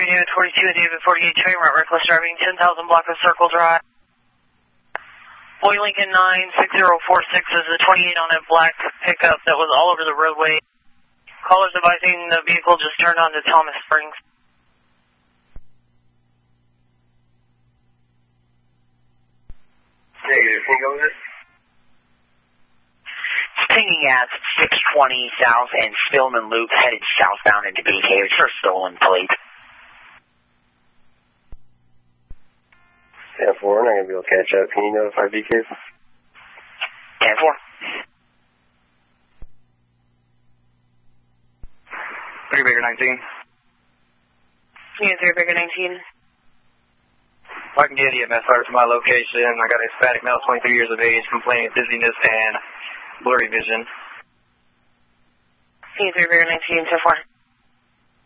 David 42 and David 48 train route, reckless driving, 10,000 block of Circle Drive. Boy Lincoln 96046 is a 28 on a black pickup that was all over the roadway. Callers advising the vehicle just turned on to Thomas Springs. Negative, can you go with it? Pinging at 620 South and Spillman Loop, headed southbound into BK for stolen plate. Yeah, 4, we're not going to be able to catch up. Can you notify BK? 10-4. 3 Baker 19. Yeah, 3 Baker 19. If I can get EMS over to my location, I got a Hispanic male, 23 years of age, complaining of dizziness and blurry vision. Yeah, 3 Baker 19, 10-4.